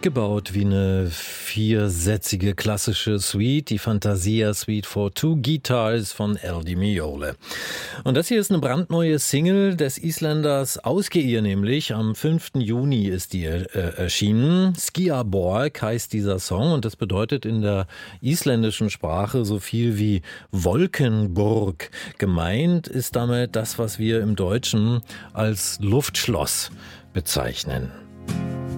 gebaut wie eine viersätzige klassische Suite, die Fantasia Suite for Two Guitars von El Di Meola. Und das hier ist eine brandneue Single des Isländers Ásgeir, nämlich am 5. Juni ist die erschienen. Skýaborg heißt dieser Song und das bedeutet in der isländischen Sprache so viel wie Wolkenburg. Gemeint ist damit das, was wir im Deutschen als Luftschloss bezeichnen.